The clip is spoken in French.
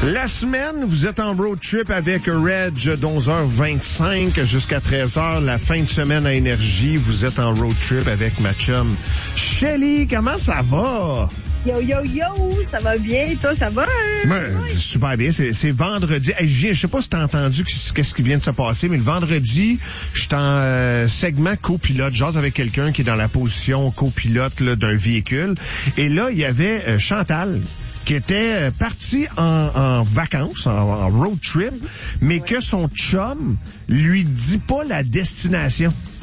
La semaine, vous êtes en road trip avec Reg d'11h25 jusqu'à 13h. La fin de semaine à Énergie, vous êtes en road trip avec ma chum Shelly. Comment ça va? Yo, yo, yo, ça va bien? Toi, ça va? Super bien. C'est vendredi. Hey, je sais pas si t'as entendu qu'est-ce qui vient de se passer, mais le vendredi, je suis en segment copilote. J'ose avec quelqu'un qui est dans la position copilote là, d'un véhicule. Et là, il y avait Chantal qui était parti en vacances, en road trip, mais que son chum lui dit pas la destination.